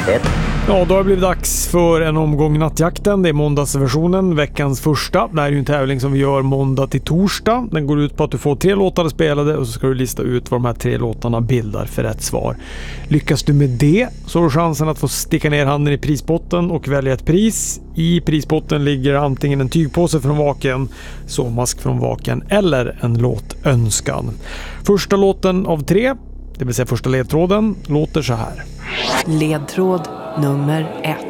1. Ja, då har det blivit dags för en omgång Nattjakten. Det är måndagsversionen, veckans första. Det här är ju en tävling som vi gör måndag till torsdag. Den går ut på att du får 3 låtar spelade och så ska du lista ut vad de här 3 låtarna bildar för rätt svar. Lyckas du med det så har du chansen att få sticka ner handen i prispotten och välja ett pris. I prispotten ligger antingen en tygpåse från Vaken, sovmask från Vaken eller en låtönskan. Första låten av 3, det vill säga första ledtråden, låter så här. Ledtråd nummer 1.